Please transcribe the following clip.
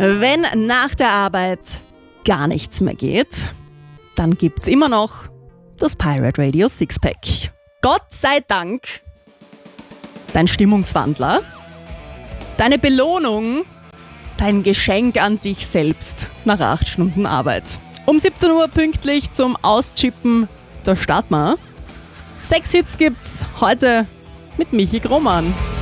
Wenn nach der Arbeit gar nichts mehr geht, dann gibt's immer noch das Pirate Radio Sixpack. Gott sei Dank dein Stimmungswandler, deine Belohnung, dein Geschenk an dich selbst nach 8 Stunden Arbeit. Um 17 Uhr pünktlich zum Auschippen, da starten wir. 6 Hits gibt's heute mit Michi Grohmann.